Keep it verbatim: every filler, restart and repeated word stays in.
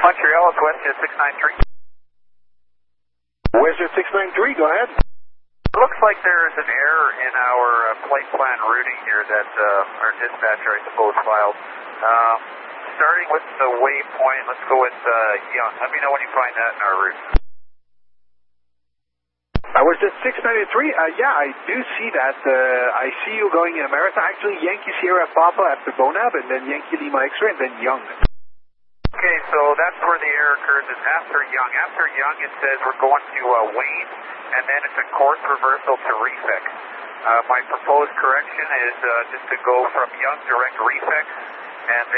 Montreal, it's WestJet six nine three. WestJet six nine three, go ahead. It looks like there is an error in our uh, flight plan routing here that uh, our dispatcher, I suppose, filed. Um, starting with the waypoint, let's go with uh, Young. Let me know when you find that in our route. I was at six ninety-three. Uh, yeah, I do see that. Uh, I see you going in America. Actually, Yankee Sierra Papa after Bonab, and then Yankee Lima X-ray, and then Young. Okay, so that's where the error occurs, is after Young. After Young, it says we're going to uh, Wayne, and then it's a course reversal to Refix. Uh, my proposed correction is uh, just to go from Young direct Refix, and then